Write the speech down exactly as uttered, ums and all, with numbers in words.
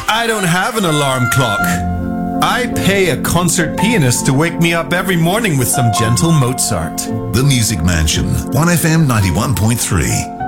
I don't have an alarm clock. I pay a concert pianist to wake me up every morning with some gentle Mozart. The Music Mansion, one F M ninety-one point three.